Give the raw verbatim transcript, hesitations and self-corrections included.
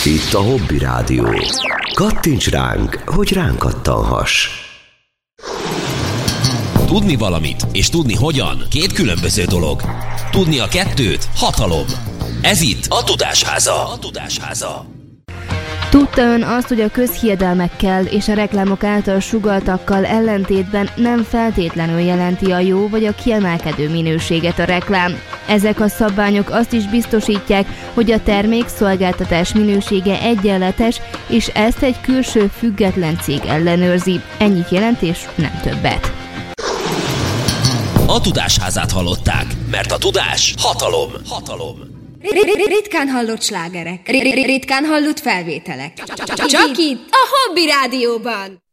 Itt a Hobby Rádió. Kattints ránk, hogy ránk kattanhass. Tudni valamit és tudni hogyan két különböző dolog. Tudni a kettőt hatalom. Ez itt a Tudásháza. A Tudásháza. Tudta ön azt, hogy a közhiedelmekkel és a reklámok által sugalltakkal ellentétben nem feltétlenül jelenti a jó vagy a kiemelkedő minőséget a reklám? Ezek a szabványok azt is biztosítják, hogy a termék-szolgáltatás minősége egyenletes, és ezt egy külső független cég ellenőrzi. Ennyit jelent és nem többet. A Tudásházát hallották, mert a tudás hatalom. Hatalom. Ritkán hallott slágerek, ritkán hallott felvételek. Csak itt, a Hobby Rádióban.